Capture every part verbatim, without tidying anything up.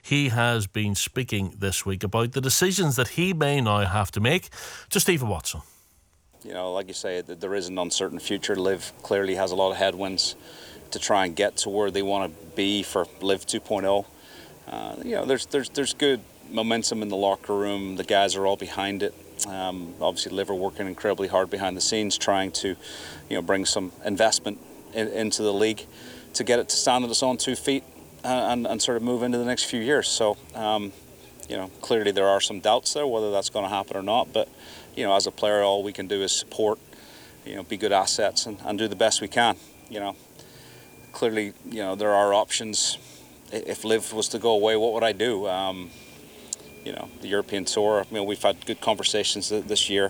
he has been speaking this week about the decisions that he may now have to make to Stephen Watson. You know, like you say, there is an uncertain future. Liv clearly has a lot of headwinds to try and get to where they want to be for Liv two point oh. Uh, you know, there's there's there's good momentum in the locker room. The guys are all behind it. Um, obviously, Liv are working incredibly hard behind the scenes, trying to, you know, bring some investment in, into the league to get it to stand on its own two feet and, and sort of move into the next few years. So, um, you know, clearly there are some doubts there whether that's going to happen or not. But, you know, as a player, all we can do is support, you know, be good assets and, and do the best we can. You know, clearly, you know, there are options. If Liv was to go away, what would I do? Um, you know, the European Tour, I mean, we've had good conversations this year,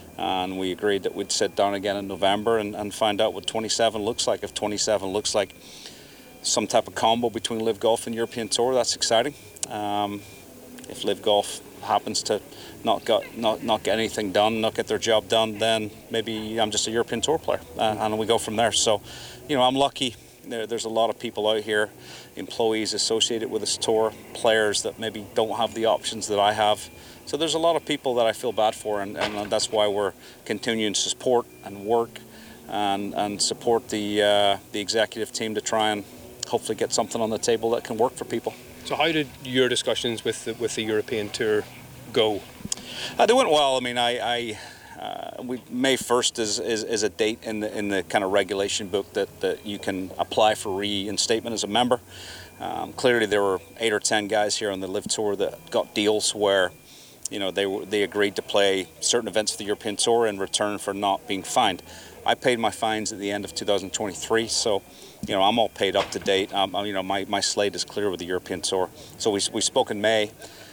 and we agreed that we'd sit down again in November and, and find out what twenty-seven looks like. If twenty-seven looks like some type of combo between Liv Golf and European Tour, that's exciting. Um, if Liv Golf happens to not get, not, not get anything done, not get their job done, then maybe I'm just a European Tour player, uh, and we go from there. So, you know, I'm lucky. There, there's a lot of people out here, employees associated with this tour, players that maybe don't have the options that I have. So there's a lot of people that I feel bad for, and, and that's why we're continuing to support and work and, and support the, uh, the executive team to try and hopefully get something on the table that can work for people. So how did your discussions with the, with the European Tour go? Uh, they went well. I mean, I... I Uh, we, May first is, is, is a date in the, in the kind of regulation book that, that you can apply for reinstatement as a member. Um, clearly there were eight or ten guys here on the Liv Tour that got deals where, you know, they, were, they agreed to play certain events for the European Tour in return for not being fined. I paid my fines at the end of two thousand twenty-three, so, you know, I'm all paid up to date. Um, you know, my, my slate is clear with the European Tour. So we, we spoke in May.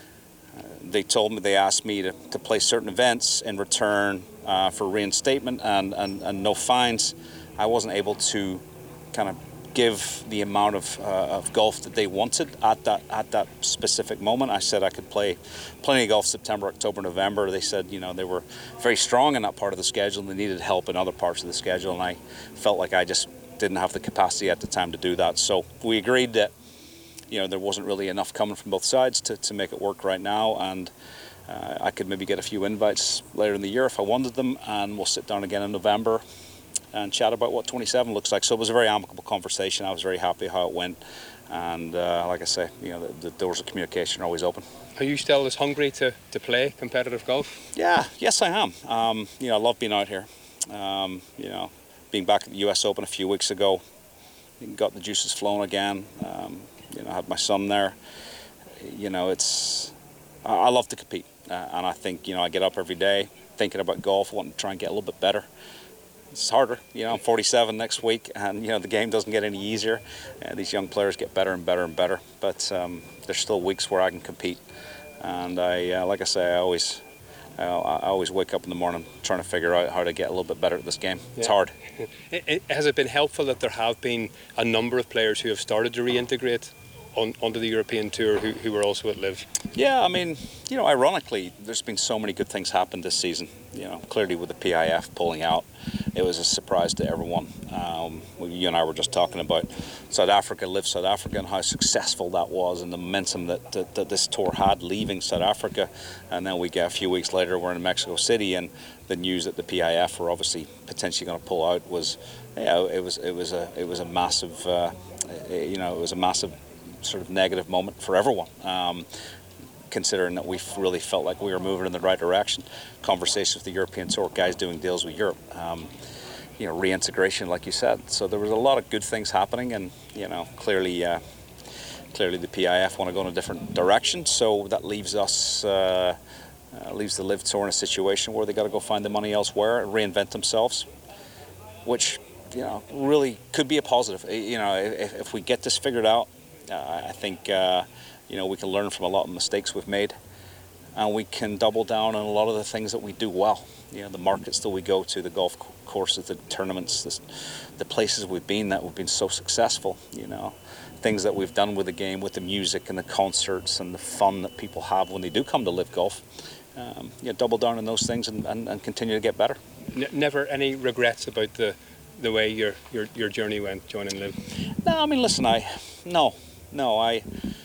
They told me, they asked me to, to play certain events in return uh, for reinstatement and, and, and no fines. I wasn't able to kind of give the amount of, uh, of golf that they wanted at that at that specific moment. I said I could play plenty of golf September, October, November. They said, you know, they were very strong in that part of the schedule and they needed help in other parts of the schedule, and I felt like I just didn't have the capacity at the time to do that. So we agreed that, you know, there wasn't really enough coming from both sides to, to make it work right now, and uh, I could maybe get a few invites later in the year if I wanted them, and we'll sit down again in November and chat about what twenty-seven looks like. So it was a very amicable conversation. I was very happy how it went, and uh, like I say, you know, the, the doors of communication are always open. Are you still as hungry to, to play competitive golf? Yeah, yes I am. Um, you know, I love being out here. Um, you know, being back at the U S Open a few weeks ago, got the juices flowing again. Um, You know, I had my son there. You know, it's, I love to compete. Uh, and I think, you know, I get up every day thinking about golf, wanting to try and get a little bit better. It's harder. You know, I'm forty-seven next week, and, you know, the game doesn't get any easier. Uh, these young players get better and better and better. But um, there's still weeks where I can compete. And I, uh, like I say, I always, uh, I always wake up in the morning trying to figure out how to get a little bit better at this game. Yeah. It's hard. It, it, has it been helpful that there have been a number of players who have started to reintegrate on, onto the European Tour who, who were also at Liv? Yeah, I mean, you know, ironically, there's been so many good things happen this season. You know, clearly with the P I F pulling out, it was a surprise to everyone. Um, you and I were just talking about South Africa, Liv South Africa, and how successful that was, and the momentum that, that, that this tour had leaving South Africa. And then we get a few weeks later, we're in Mexico City, and the news that the P I F were obviously potentially going to pull out was, you know, it was it was a it was a massive, uh, you know, it was a massive sort of negative moment for everyone. Um, considering that we really felt like we were moving in the right direction. Conversations with the European Tour, guys doing deals with Europe, um, you know, reintegration, like you said. So there was a lot of good things happening, and, you know, clearly uh, clearly the P I F want to go in a different direction, so that leaves us, uh, uh, leaves the Liv Tour in a situation where they got to go find the money elsewhere and reinvent themselves, which, you know, really could be a positive. You know, if, if we get this figured out, uh, I think, uh, you know, we can learn from a lot of mistakes we've made, and we can double down on a lot of the things that we do well. You know, the markets that we go to, the golf courses, the tournaments, the, the places we've been that we've been so successful, you know, things that we've done with the game, with the music and the concerts and the fun that people have when they do come to Liv Golf. Um, you know, double down on those things and, and, and continue to get better. N- never any regrets about the the way your, your, your journey went joining Liv? No, I mean, listen, I, no, no, I...